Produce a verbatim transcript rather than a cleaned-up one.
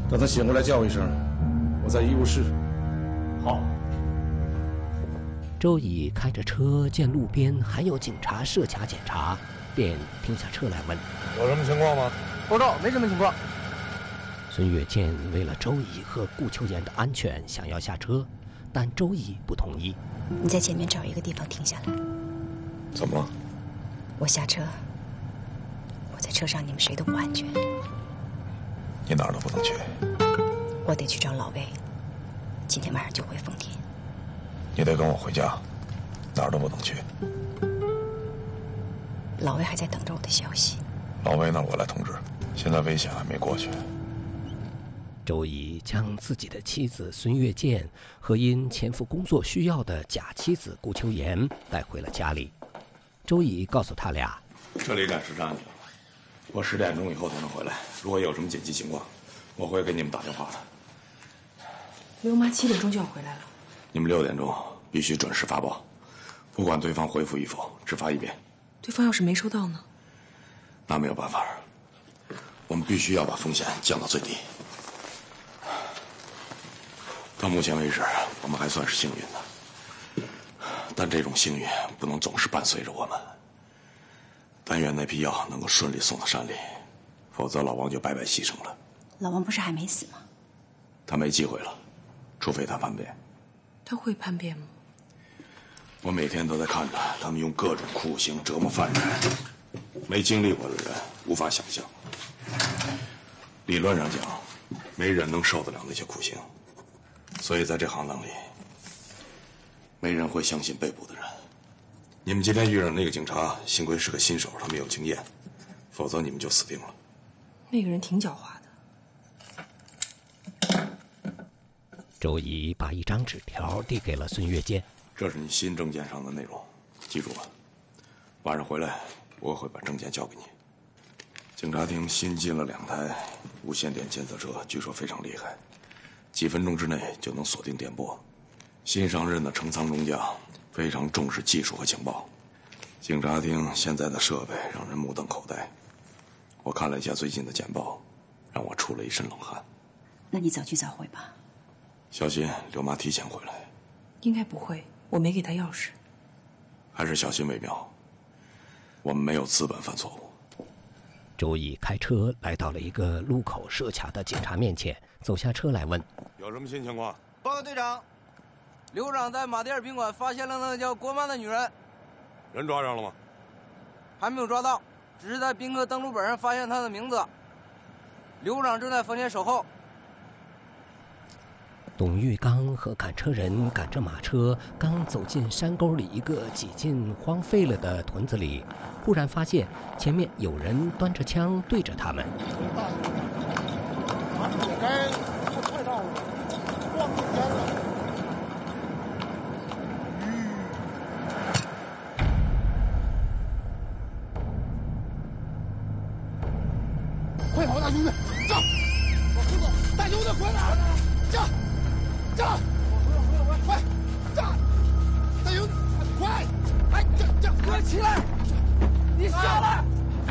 等他醒过来叫一声，我在医务室。 好。 周乙开着车，见路边还有警察设卡检查，便停下车来问：“ 有什么情况吗？”“ 报告，没什么情况。” 孙月健为了周乙和顾秋妍的安全，想要下车，但周乙不同意。 “你在前面找一个地方停下来。”“ 怎么了？”“ 我下车，我在车上，你们谁都不安全。”“ 你哪儿都不能去。”“ 我得去找老魏，今天晚上就回丰田。”“ 你得跟我回家，哪儿都不能去。”“ 老魏还在等着我的消息。”“ 老魏那儿我来通知，现在危险还没过去。” 周乙将自己的妻子孙月健和因前夫工作需要的假妻子顾秋妍带回了家里。周乙告诉他俩：“ 这里赶时差你了，我十点钟以后才能回来。如果有什么紧急情况，我会给你们打电话的。”“ 刘妈七点钟就要回来了。”“ 你们六点钟必须准时发报，不管对方回复与否，只发一遍。 对方要是没收到呢？ 那没有办法，我们必须要把风险降到最低。到目前为止，我们还算是幸运的，但这种幸运不能总是伴随着我们。但愿那批药能够顺利送到山里，否则老王就白白牺牲了。”“ 老王不是还没死吗？”“ 他没机会了，除非他叛变。”“ 他会叛变吗？”“ 我每天都在看着他们用各种酷刑折磨犯人，没经历过的人无法想象。理论上讲，没人能受得了那些酷刑。所以在这行当里，没人会相信被捕的人。你们今天遇上那个警察，幸亏是个新手，他没有经验，否则你们就死定了。”“ 那个人挺狡猾的。” 周乙把一张纸条递给了孙月健：“ 这是你新证件上的内容，记住了。晚上回来，我会把证件交给你。警察厅新进了两台无线电监测车，据说非常厉害。几分钟之内就能锁定电波。新上任的程仓中将非常重视技术和情报。警察厅现在的设备让人目瞪口呆。我看了一下最近的简报，让我出了一身冷汗。”“ 那你早去早回吧。”“ 小心刘妈提前回来。”“ 应该不会，我没给她钥匙。”“ 还是小心为妙。我们没有资本犯错误。” 周乙开车来到了一个路口设卡的警察面前，走下车来问：“ 有什么新情况？”“ 报告队长，刘长在马迭尔宾馆发现了那个叫郭曼的女人。”“ 人抓着了吗？”“ 还没有抓到，只是在宾客登录本上发现她的名字。刘长正在房间守候。” 董玉刚和赶车人赶着马车，刚走进山沟里一个几近荒废了的屯子里，忽然发现前面有人端着枪对着他们。 俺们也该不太道了，光一天了。快跑，大兄弟，上！我师傅，大兄弟回来了，上！上！